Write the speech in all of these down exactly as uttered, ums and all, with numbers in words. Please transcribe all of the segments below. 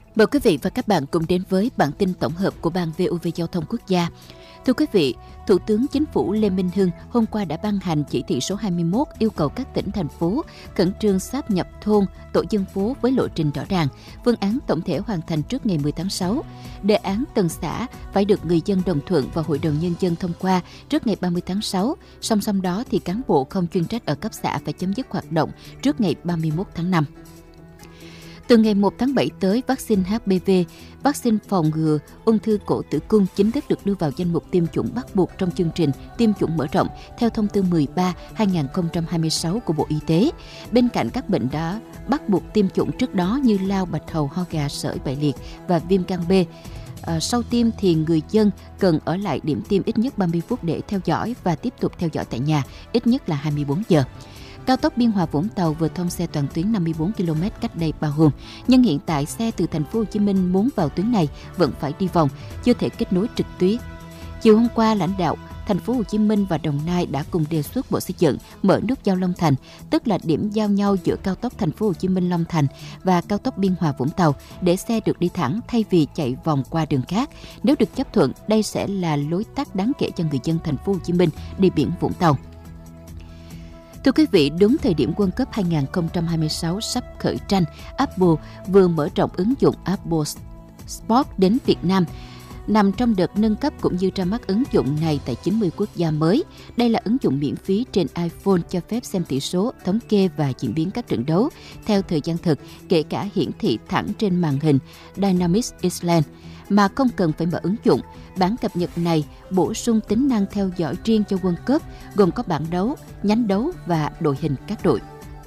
Mời quý vị và các bạn cùng đến với bản tin tổng hợp của Ban vê o vê Giao thông Quốc gia. Thưa quý vị, Thủ tướng Chính phủ Lê Minh Hưng hôm qua đã ban hành chỉ thị số hai mươi mốt yêu cầu các tỉnh, thành phố khẩn trương sáp nhập thôn, tổ dân phố với lộ trình rõ ràng, phương án tổng thể hoàn thành trước ngày mười tháng sáu. Đề án từng xã phải được người dân đồng thuận và Hội đồng Nhân dân thông qua trước ngày ba mươi tháng sáu. Song song đó thì cán bộ không chuyên trách ở cấp xã phải chấm dứt hoạt động trước ngày ba mươi mốt tháng năm. Từ ngày một tháng bảy tới, vaccine hát pê vê, vaccine phòng ngừa ung thư cổ tử cung chính thức được đưa vào danh mục tiêm chủng bắt buộc trong chương trình tiêm chủng mở rộng theo thông tư mười ba trên hai nghìn không trăm hai mươi sáu của Bộ Y tế. Bên cạnh các bệnh đã bắt buộc tiêm chủng trước đó như lao, bạch hầu, ho gà, sởi, bại liệt và viêm gan B. À, sau tiêm thì người dân cần ở lại điểm tiêm ít nhất ba mươi phút để theo dõi và tiếp tục theo dõi tại nhà ít nhất là hai mươi bốn giờ. Cao tốc Biên Hòa - Vũng Tàu vừa thông xe toàn tuyến năm mươi bốn ki lô mét cách đây ba hôm, nhưng hiện tại xe từ thành phố Hồ Chí Minh muốn vào tuyến này vẫn phải đi vòng, chưa thể kết nối trực tuyến. Chiều hôm qua, lãnh đạo thành phố Hồ Chí Minh và Đồng Nai đã cùng đề xuất Bộ Xây dựng mở nút giao Long Thành, tức là điểm giao nhau giữa cao tốc thành phố Hồ Chí Minh - Long Thành và cao tốc Biên Hòa - Vũng Tàu để xe được đi thẳng thay vì chạy vòng qua đường khác. Nếu được chấp thuận, đây sẽ là lối tắt đáng kể cho người dân thành phố Hồ Chí Minh đi biển Vũng Tàu. Thưa quý vị, đúng thời điểm World Cup hai nghìn không trăm hai mươi sáu sắp khởi tranh, Apple vừa mở rộng ứng dụng Apple Sport đến Việt Nam, nằm trong đợt nâng cấp cũng như ra mắt ứng dụng này tại chín mươi quốc gia mới. Đây là ứng dụng miễn phí trên iPhone cho phép xem tỷ số, thống kê và diễn biến các trận đấu theo thời gian thực, kể cả hiển thị thẳng trên màn hình Dynamics Island, mà không cần phải mở ứng dụng. Bản cập nhật này bổ sung tính năng theo dõi riêng cho World Cup, gồm có bảng đấu, nhánh đấu và đội hình các đội.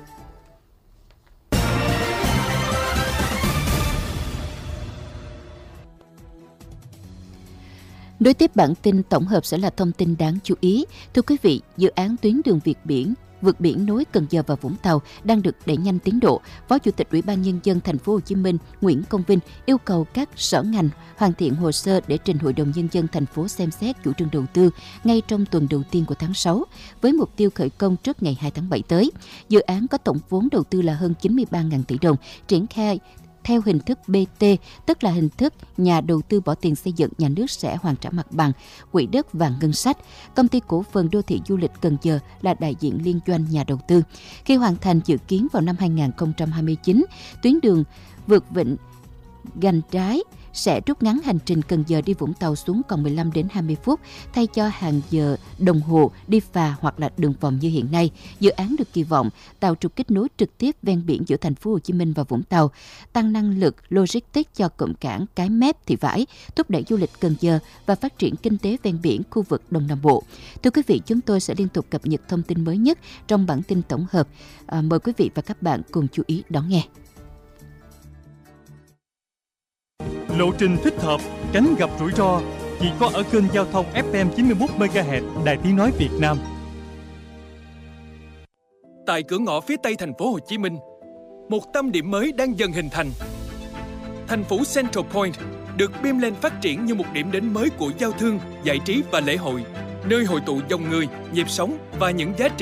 Đối tiếp bản tin tổng hợp sẽ là thông tin đáng chú ý. Thưa quý vị, dự án tuyến đường Việt Biển vượt biển nối Cần Giờ và Vũng Tàu đang được đẩy nhanh tiến độ. Phó Chủ tịch Ủy ban Nhân dân thành phố Hồ Chí Minh Nguyễn Công Vinh yêu cầu các sở ngành hoàn thiện hồ sơ để trình Hội đồng Nhân dân thành phố xem xét chủ trương đầu tư ngay trong tuần đầu tiên của tháng sáu, với mục tiêu khởi công trước ngày hai tháng bảy tới. Dự án có tổng vốn đầu tư là hơn chín mươi ba nghìn tỷ đồng, triển khai theo hình thức bê tê, tức là hình thức nhà đầu tư bỏ tiền xây dựng, nhà nước sẽ hoàn trả mặt bằng, quỹ đất và ngân sách. Công ty cổ phần đô thị du lịch Cần Giờ là đại diện liên doanh nhà đầu tư. Khi hoàn thành dự kiến vào năm hai nghìn không trăm hai mươi chín, tuyến đường vượt vịnh Gành Trái sẽ rút ngắn hành trình Cần Giờ đi Vũng Tàu xuống còn mười lăm đến hai mươi phút, thay cho hàng giờ đồng hồ đi phà hoặc là đường vòng như hiện nay. Dự án được kỳ vọng tạo trục kết nối trực tiếp ven biển giữa thành phố Hồ Chí Minh và Vũng Tàu, tăng năng lực logistics cho cụm cảng Cái Mép, Thị Vải, thúc đẩy du lịch Cần Giờ và phát triển kinh tế ven biển khu vực Đông Nam Bộ. Thưa quý vị, chúng tôi sẽ liên tục cập nhật thông tin mới nhất trong bản tin tổng hợp. À, mời quý vị và các bạn cùng chú ý đón nghe. Lộ trình thích hợp, tránh gặp rủi ro chỉ có ở kênh giao thông ép em chín mươi mốt mê ga héc Đài Tiếng nói Việt Nam. Tại cửa ngõ phía Tây thành phố Hồ Chí Minh, một tâm điểm mới đang dần hình thành. Thành phố Central Point được bim lên phát triển như một điểm đến mới của giao thương, giải trí và lễ hội, nơi hội tụ dòng người, nhịp sống và những giá trị